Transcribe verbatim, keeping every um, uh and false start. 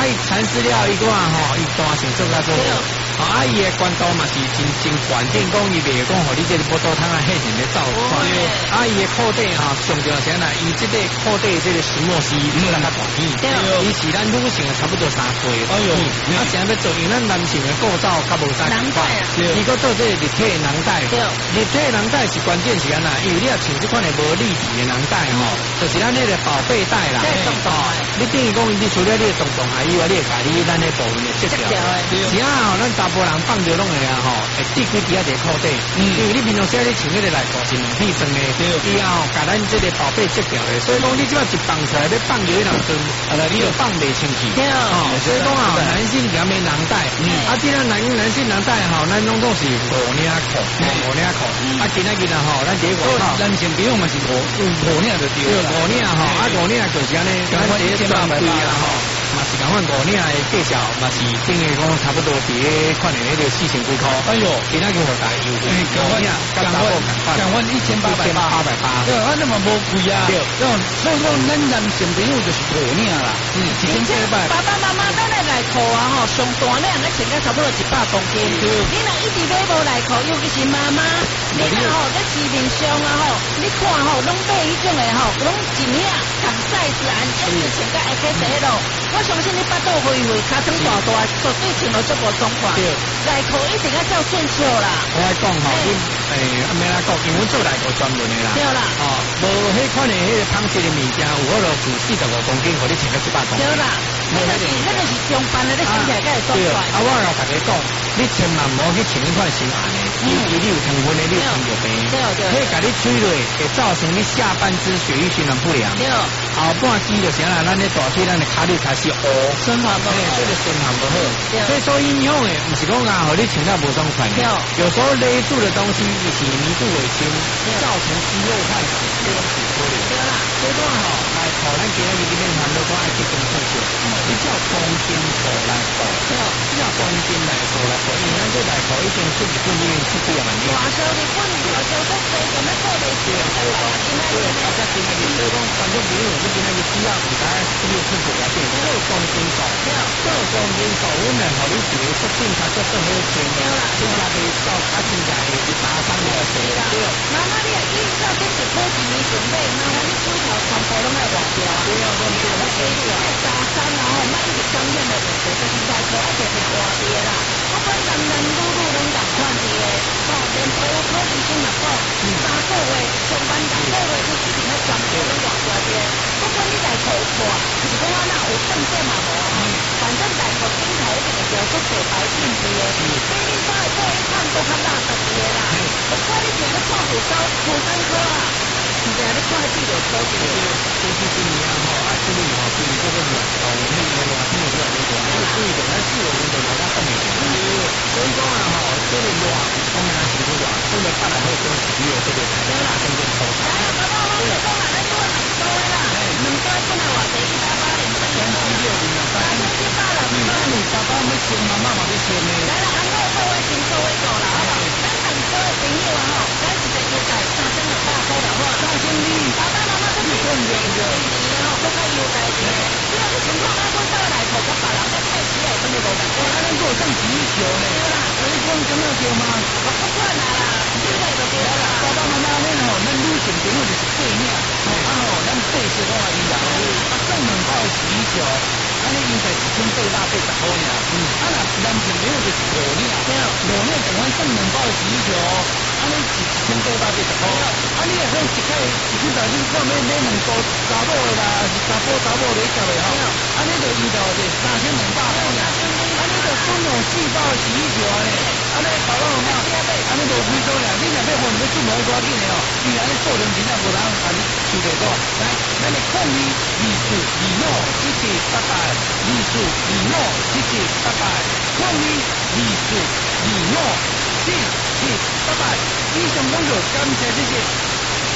伊蚕饲料伊个吼，伊单成做甲做。哦，啊，伊的关度嘛是真真关键，讲伊袂讲，互你这个波多汤啊，黑人的造款。啊，伊的裤底哈，上重要啥呢？伊这个裤底这个石墨烯做咱较大片，伊是咱女性的差不多三岁。哎呦，啊，现在要做，因咱男性的构造较无啥习惯。伊个做这个立体的囊袋，立体的囊袋是关键是安那？因为你要穿这款的无立体的囊袋吼，就是咱那个宝贝袋啦。哦，你等于讲，你除了你的洞洞还以外，你会把你咱那部分的切掉。是啊，咱查甫人放着拢会啊吼，会滴几滴啊在裤底。嗯，因为你平常时你穿迄个内裤是两片装的，以后把咱这个宝贝切掉的，所以讲你只要一放出来，要放着迄两阵，啊，你就放袂清气。哦，所以讲啊，男性夹面囊袋，啊，既然男男性囊袋吼，咱拢都是五领裤，五领裤。啊，今仔日啊吼，咱这个男性朋友嘛是五五领就对了，五领吼，啊五领就是安尼，咱这个专柜啊吼。嘛是讲阮五领的介绍，嘛是等于讲差不多伫个款的迄个四千几箍。哎呦，今仔日互大优惠，五领刚刚好赶快，一千八百八，八百八。对，啊那么无贵啊。对，所以讲咱男性朋友就是五领啦。嗯，一千八百。爸爸妈妈咱的内裤啊吼，上大领咱穿到差不多一百公斤。你若一直买无内裤，尤其是妈妈，你啊吼在市面上啊吼，你看吼拢买迄种的吼，拢一领同 size 按一直穿到会起底咯。我相信你巴肚肥肥，脚床大大，绝对穿落足无爽快。内裤一定要照顺手啦。我来讲吼，你诶，阿咩啦讲，因为做内裤专门的啦。对啦。哦，无迄款的迄个纺织的物件，有好落自四十五公斤，互你穿到一百公斤。对啦。那个是那个是上班的，你穿起来才会爽快。啊，我有大家讲，你千万唔好去穿迄款新鞋的，因为你有成分的，你有穿着病。对对。迄甲你吹落，会造成你下半肢血液循环不良。对。后半肌就啥啦，咱咧大腿，咱的脚力开始乌，循环不好，这个循环不好。所以说影响的，不是讲啊，互你穿到无爽快。有时候勒住的东西是弥不为亲，造成肌肉汗这种体脱流。对啦，所以讲吼，来考咱今日里面谈到讲爱去跟测试，你叫公斤数来考，叫公斤来数来考，因为咱这来考一定出一份里面出几万两。大小的份，大小都多，怎么做得起？对，大家今日所以讲，观众朋友，你今日需要大家注意出国要变做公斤数，做公斤数，我们互你一个促进它做更好穿，现在可以到它现在是打三个水啦。妈妈，你也依照这是科技的准备，妈妈你手头全部拢爱换掉，对啊，我们这个水表打三然后买一个商店的东西，就是在可爱就是换的啦。我本男男女女拢共款的，哦，连陪我可能先六个，三个月上班六个月，你一定要全部拢换掉的。不管你来头破，是讲我那有正正嘛无啊，反正来头顶头一定会标出最白净的，比你买过一看都较大实的啦。不管你穿个破虎刀、虎山科啊，是这样你看得比较高一点。就是今年啊吼，啊今年吼，今年这个暖冬，那个暖天越来越热，要注意点，咱四五零度大家放一点。所以讲啊吼，这个热，当然是热，真的看来会跟体育这个对啦，跟跟头发。对啦，讲啊，咱讲两多啦，两多本来话第一百八零，三七六零啊，三七八零。那你爸爸没钱，妈妈嘛没钱呢。来啦，俺各各位请各位走了，好不好？咱两多的朋友啊吼，咱一个月在三千两百块的话，三千二，爸爸妈妈都是赚钱的，你吼都较优待的。只要你情况啊，我到来头跟别人在太起来，真的无同。我咱做上几球呢？对啦，所以讲真的对吗？我不管啦啦，现在就对啦。爸爸妈妈恁吼，咱女性朋友就是对领，啊吼，咱对是讲啊，伊啦，啊送两包洗衣球。啊，你应该一千八百八十块尔，嗯，啊那男性朋友就是五领，五领同款送两包洗衣球，啊你是一千八百八十块，啊你若讲一块一千台，你看买买两包查某的啦，是查甫查某来夹的吼，啊你就伊就是三千两百块尔，啊你就送两四包洗衣球啊咧，啊你爸爸妈妈，啊你无几多俩，你若要换要出门抓紧的哦，伊安尼数量真正无人啊你收袂到，来，咱的控制二四二五七七八八。二四二五七七八八，抗议二四二五七七八八。以上工作感谢谢谢。